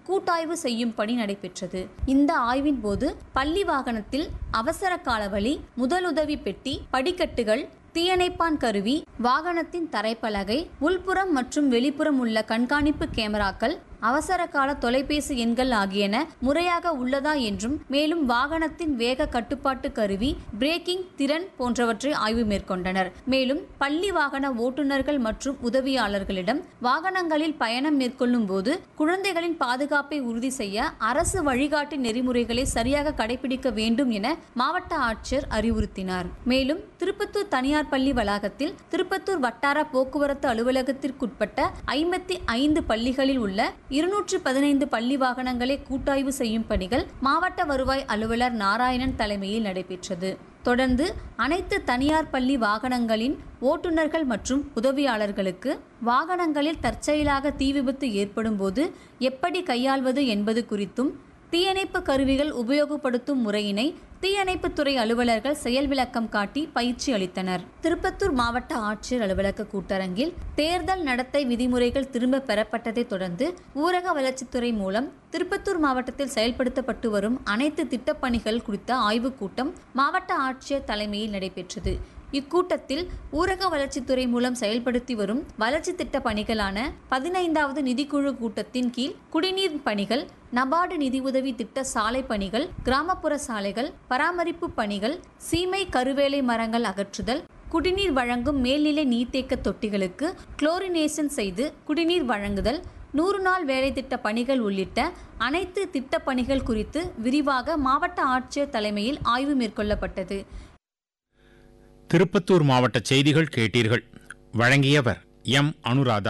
கூட்டாய்வு செய்யும் பணி நடைபெற்றது. இந்த ஆய்வின் போது பள்ளி வாகனத்தில் அவசர கால வழி, முதலுதவி பெட்டி, படிக்கட்டுகள், தீயணைப்பான் கருவி, வாகனத்தின் தரைப்பலகை, உள்புறம் மற்றும் வெளிப்புறம் உள்ள கண்காணிப்பு கேமராக்கள், அவசர கால தொலைபேசி எண்கள் ஆகியன முறையாக உள்ளதா என்றும், மேலும் வாகனத்தின் வேக கட்டுப்பாட்டு கருவி, பிரேக்கிங் திறன் போன்றவற்றை ஆய்வு மேற்கொண்டனர். மேலும் பள்ளி வாகன ஓட்டுநர்கள் மற்றும் உதவியாளர்களிடம் வாகனங்களில் பயணம் மேற்கொள்ளும் போது குழந்தைகளின் பாதுகாப்பை உறுதி செய்ய அரசு வழிகாட்டு நெறிமுறைகளை சரியாக கடைபிடிக்க வேண்டும் என மாவட்ட ஆட்சியர் அறிவுறுத்தினார். மேலும் திருப்பத்தூர் தனியார் பள்ளி வளாகத்தில் திருப்பத்தூர் வட்டார போக்குவரத்து அலுவலகத்திற்குட்பட்ட 55 பள்ளிகளில் உள்ள 215 பள்ளி வாகனங்களை கூட்டாய்வு செய்யும் பணிகள் மாவட்ட வருவாய் அலுவலர் நாராயணன் தலைமையில் நடைபெற்றது. தொடர்ந்து அனைத்து தனியார் பள்ளி வாகனங்களின் ஓட்டுநர்கள் மற்றும் உதவியாளர்களுக்கு வாகனங்களில் தற்செயலாக தீ விபத்து ஏற்படும் போது எப்படி கையாள்வது என்பது குறித்தும், தீயணைப்பு கருவிகள் உபயோகப்படுத்தும் முறையினை தீயணைப்புத்துறை அலுவலர்கள் செயல் விளக்கம் காட்டி பயிற்சி அளித்தனர். திருப்பத்தூர் மாவட்ட ஆட்சியர் அலுவலக கூட்டரங்கில் தேர்தல் நடத்தை விதிமுறைகள் திரும்ப பெறப்பட்டதை தொடர்ந்து ஊரக வளர்ச்சித்துறை மூலம் திருப்பத்தூர் மாவட்டத்தில் செயல்படுத்தப்பட்டு வரும் அனைத்து திட்டப்பணிகள் குறித்த ஆய்வுக் கூட்டம் மாவட்ட ஆட்சியர் தலைமையில் நடைபெற்றது. இக்கூட்டத்தில் ஊரக வளர்ச்சித்துறை மூலம் செயல்படுத்தி வரும் வளர்ச்சி திட்ட பணிகளான 15வது நிதிக்குழு கூட்டத்தின் கீழ் குடிநீர் பணிகள், நபார்டு நிதியுதவி திட்ட சாலை பணிகள், கிராமப்புற சாலைகள், பராமரிப்பு பணிகள், சீமை கருவேலை மரங்கள் அகற்றுதல், குடிநீர் வழங்கும் மேல்நிலை நீர்த்தேக்க தொட்டிகளுக்கு குளோரினேஷன் செய்து குடிநீர் வழங்குதல், 100 நாள் வேலை திட்ட பணிகள் உள்ளிட்ட அனைத்து திட்ட பணிகள் குறித்து விரிவாக மாவட்ட ஆட்சியர் தலைமையில் ஆய்வு மேற்கொள்ளப்பட்டது. திருப்பத்தூர் மாவட்ட செய்திகள் கேட்டீர்கள். வழங்கியவர் எம். அனுராதா.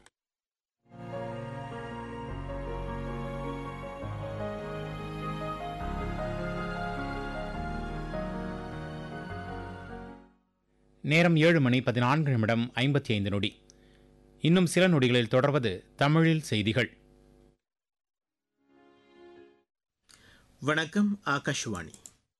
நேரம் 7:14:55. இன்னும் சில நொடிகளில் தொடர்வது தமிழில் செய்திகள். வணக்கம். ஆகாஷ்வாணி.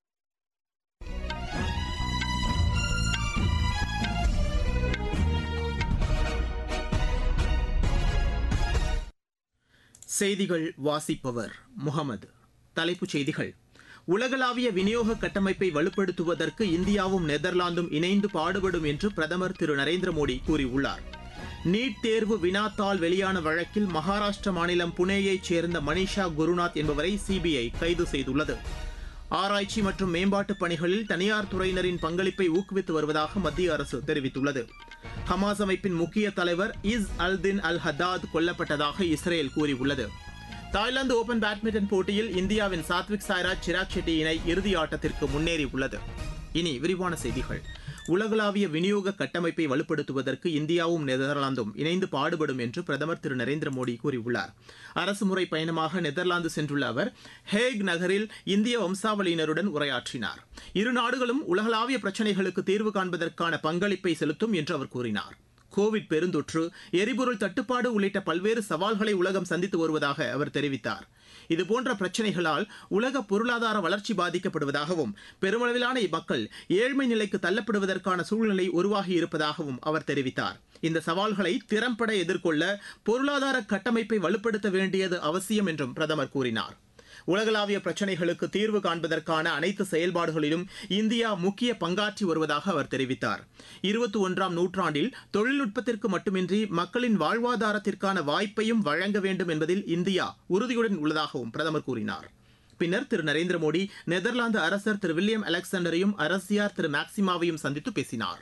செய்திகள் வாசிப்பவர் முகமது. தலைப்புச் செய்திகள். உலகளாவிய விநியோக கட்டமைப்பை வலுப்படுத்துவதற்கு இந்தியாவும் நெதர்லாந்தும் இணைந்து பாடுபடும் என்று பிரதமர் திரு நரேந்திர மோடி கூறியுள்ளார். நீட் தேர்வு வினாத்தாள் வெளியான வழக்கில் மகாராஷ்டிர மாநிலம் புனேயைச் சேர்ந்த மனிஷா குருநாத் என்பவரை சிபிஐ கைது செய்துள்ளது. ஆராய்ச்சி மற்றும் மேம்பாட்டுப் பணிகளில் தனியார் துறையினரின் பங்களிப்பை ஊக்குவித்து வருவதாக மத்திய அரசு தெரிவித்துள்ளது. ஹமாஸ் அமைப்பின் முக்கிய தலைவர் இஸ் அல்தின் அல் ஹத்தாத் கொல்லப்பட்டதாக இஸ்ரேல் கூறியுள்ளது. தாய்லாந்து ஓபன் பேட்மிண்டன் போட்டியில் இந்தியாவின் சாத்விக் சாய்ராஜ், சிராக் ஷெட்டி இணை இறுதி ஆட்டத்திற்கு முன்னேறியுள்ளது. இனி விரிவான செய்திகள். உலகளாவிய விநியோக கட்டமைப்பை வலுப்படுத்துவதற்கு இந்தியாவும் நெதர்லாந்தும் இணைந்து பாடுபடும் என்று பிரதமர் திரு நரேந்திர மோடி கூறியுள்ளார். அரசுமுறை பயணமாக நெதர்லாந்து சென்றுள்ள அவர் ஹேக் நகரில் இந்திய வம்சாவளியினருடன் உரையாற்றினார். இரு நாடுகளும் உலகளாவிய பிரச்சினைகளுக்கு தீர்வு காண்பதற்கான பங்களிப்பை செலுத்தும் என்று அவர் கூறினார். கோவிட் பெருந்தொற்று, எரிபொருள் தட்டுப்பாடு உள்ளிட்ட பல்வேறு சவால்களை உலகம் சந்தித்து வருவதாக அவர் தெரிவித்தார். இதுபோன்ற பிரச்சினைகளால் உலக பொருளாதார வளர்ச்சி பாதிக்கப்படுவதாகவும், பெருமளவிலான மக்கள் ஏழ்மை நிலைக்கு தள்ளப்படுவதற்கான சூழ்நிலை உருவாகி இருப்பதாகவும் அவர் தெரிவித்தார். இந்த சவால்களை திறம்பட எதிர்கொள்ள பொருளாதார கட்டமைப்பை வலுப்படுத்த வேண்டியது அவசியம் என்றும் பிரதமர் கூறினார். உலகளாவிய பிரச்சினைகளுக்கு தீர்வு காண்பதற்கான அனைத்து செயல்பாடுகளிலும் இந்தியா முக்கிய பங்காற்றி வருவதாக அவர் தெரிவித்தார். 21ஆம் நூற்றாண்டில் தொழில்நுட்பத்திற்கு மட்டுமின்றி மக்களின் வாழ்வாதாரத்திற்கான வாய்ப்பையும் வழங்க வேண்டும் என்பதில் இந்தியா உறுதியுடன் உள்ளதாகவும் பிரதமர் கூறினார். பின்னர் திரு நரேந்திர மோடி நெதர்லாந்து அரசர் திரு வில்லியம் அலெக்சாண்டரையும் அரசியார் திரு மேக்சிமாவையும் சந்தித்து பேசினார்.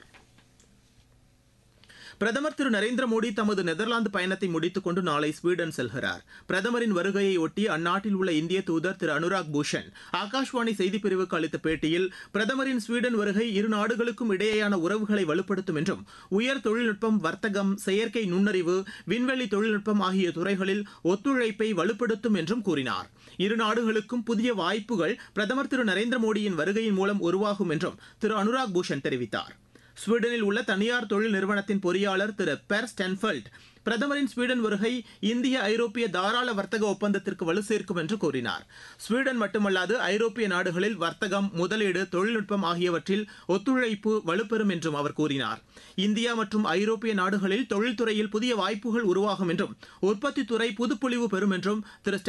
பிரதமர் திரு நரேந்திர மோடி தமது நெதர்லாந்து பயணத்தை முடித்துக் கொண்டு நாளை ஸ்வீடன் செல்கிறார். பிரதமரின் வருகையை ஒட்டி அந்நாட்டில் உள்ள இந்திய தூதர் திரு அனுராக் பூஷன் ஆகாஷ்வாணி செய்திப்பிரிவுக்கு அளித்த பேட்டியில், பிரதமரின் ஸ்வீடன் வருகை இரு நாடுகளுக்கும் இடையேயான உறவுகளை வலுப்படுத்தும் என்றும், உயர் தொழில்நுட்பம், வர்த்தகம், செயற்கை நுண்ணறிவு, விண்வெளி தொழில்நுட்பம் ஆகிய துறைகளில் ஒத்துழைப்பை வலுப்படுத்தும் என்றும் கூறினார். இரு நாடுகளுக்கும் புதிய வாய்ப்புகள் பிரதமர் திரு நரேந்திர மோடியின் வருகையின் மூலம் உருவாகும் என்றும் திரு அனுராக் பூஷன் தெரிவித்தார். ஸ்வீடனில் உள்ள தனியார் தொழில் நிறுவனத்தின் பொறியாளர் திரு பெர் ஸ்டென்ஃபெல்ட் பிரதமரின் ஸ்வீடன் வருகை இந்திய ஐரோப்பிய தாராள வர்த்தக ஒப்பந்தத்திற்கு வலு சேர்க்கும் என்று கூறினார். ஸ்வீடன் மட்டுமல்லாது ஐரோப்பிய நாடுகளில் வர்த்தகம், முதலீடு, தொழில்நுட்பம் ஆகியவற்றில் ஒத்துழைப்பு வலுப்பெறும் என்றும் அவர் கூறினார். இந்தியா மற்றும் ஐரோப்பிய நாடுகளில் தொழில்துறையில் புதிய வாய்ப்புகள் உருவாகும் என்றும், உற்பத்தி துறை புதுப்பொலிவு பெறும் என்றும் திரு